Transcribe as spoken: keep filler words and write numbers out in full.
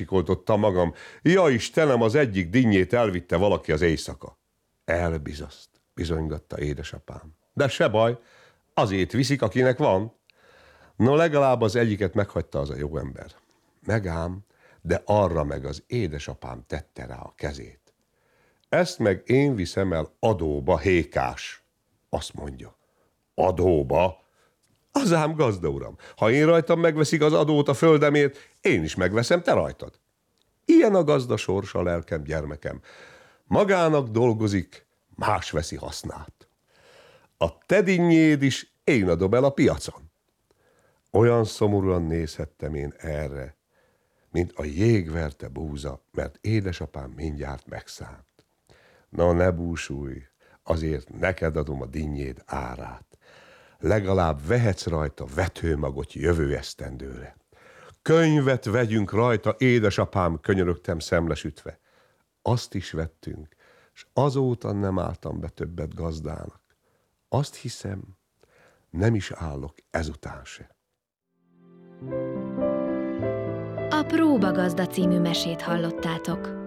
elsikoltottam magam. Ja Istenem, az egyik dinnyét elvitte valaki az éjszaka. Elbizaszt, bizonygatta édesapám. De se baj, azért viszik, akinek van. No, legalább az egyiket meghagyta az a jó ember. Megám, de arra meg az édesapám tette rá a kezét. Ezt meg én viszem el adóba, hékás. Azt mondja. Adóba? Az ám gazda uram, ha én rajtam megveszik az adót a földemért, én is megveszem, te rajtad. Ilyen a gazda sorsa, lelkem, gyermekem. Magának dolgozik, más veszi hasznát. A te dinnyéd is én adom el a piacon. Olyan szomorúan nézhettem én erre, mint a jégverte búza, mert édesapám mindjárt megszállt. Na ne búsulj, azért neked adom a dinnyéd árát. Legalább vehetsz rajta vetőmagot jövő esztendőre. Könyvet vegyünk rajta, édesapám, könyörögtem szemlesütve. Azt is vettünk, és azóta nem álltam be többet gazdának. Azt hiszem, nem is állok ezután se. A Próbagazda című mesét hallottátok.